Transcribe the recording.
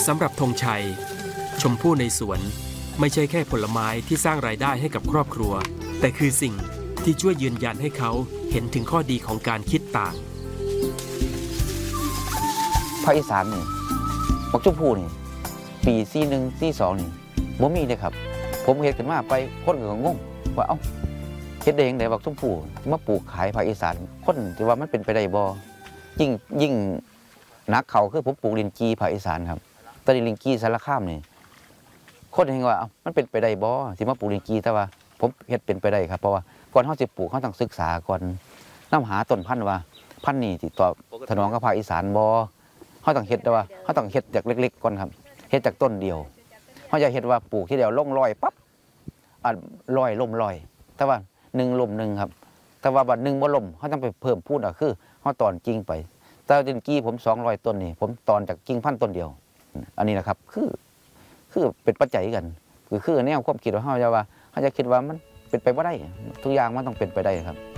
สำหรับธงชัยชมพู่ในสวนไม่ใช่แค่ผลไม้ที่สร้างรายได้ให้กับครอบครัวแต่คือสิ่งที่ช่วยยืนยันให้เขาเห็นถึงข้อดีของการคิดต่างภาคอีสานนี่บักชมพู่นี่ปี41 42นี่บ่มีเลยครับผมเฮ็ดขึ้นมาไปคนก็งงว่าเอ้าเฮ็ดได้จังได๋บักชมพู่มาปลูกขายภาคอีสานคนสิว่ามันเป็นไปได้บ่ยิ่งหนักเขาคือผมปลูกลิ้นจี่ภาคอีสานครับตอนนี้ลิ้นจี่สารคามนี่คนเห็นว่ามันเป็นไปได้บ่สิมาปลูกลิ้นจี่แต่ว่าผมเฮ็ดเป็นไปได้ครับเพราะว่าก่อนเฮาสิปลูกเฮาต้องศึกษาก่อนนำหาต้นพันธุ์ว่าพันธุ์นี้สิตอบสนองกับภาคอีสานบ่เขาต้องเฮ็ดแต่ว่าเขาต้องเฮ็ดจากเล็กๆก่อนครับเฮ็ดจากต้นเดียวเขาจะเฮ็ดว่าปลูกที่เดียวลงรอยปั๊บรอยล่มรอยแต่ว่า1ล่ม1ครับแต่ว่าบัด1บ่ล่มเขาต้องไปเพิ่มพูนคือเขาตอนกิ่งไปแต่จนกี้ผม200ต้นนี่ผมตอนจากกิ่งพันธุ์ต้นเดียวอันนี้นะครับคือเป็นปัจจัยกันคือแนวความคิดของเขาจะว่าเขาจะคิดว่ามันเป็นไปบ่ได้ทุกอย่างมันต้องเป็นไปได้ครับ